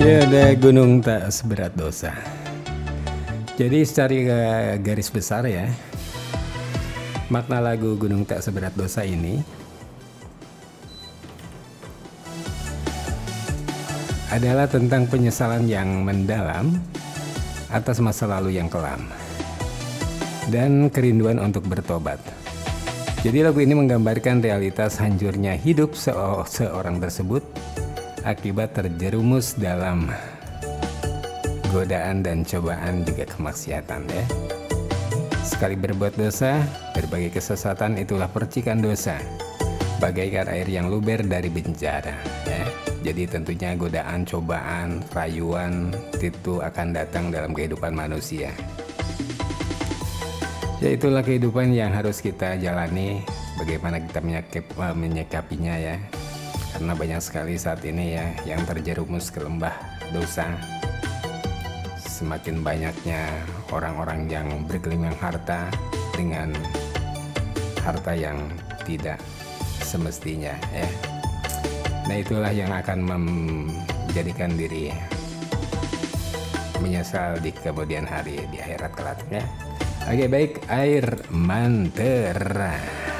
Tiada gunung tak seberat dosa. Jadi secara garis besar ya, makna lagu Gunung Tak Seberat Dosa ini adalah tentang penyesalan yang mendalam atas masa lalu yang kelam dan kerinduan untuk bertobat. Jadi lagu ini menggambarkan realitas hancurnya hidup seorang tersebut akibat terjerumus dalam godaan dan cobaan juga kemaksiatan ya. Sekali berbuat dosa, berbagai kesesatan itulah percikan dosa, bagaikan air yang luber dari penjara ya. Jadi tentunya godaan, cobaan, rayuan itu akan datang dalam kehidupan manusia. Ya itulah kehidupan yang harus kita jalani, bagaimana kita menyikapinya ya. Karena banyak sekali saat ini ya yang terjerumus ke lembah dosa. Semakin banyaknya orang-orang yang bergelimang harta dengan harta yang tidak semestinya ya. Nah itulah yang akan menjadikan diri menyesal di kemudian hari di akhirat kelak ya. Oke baik, air mantra.